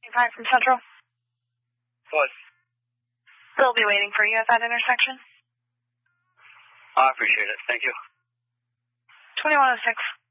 5 from Central. What? They'll be waiting for you at that intersection. I appreciate it. Thank you. 2106.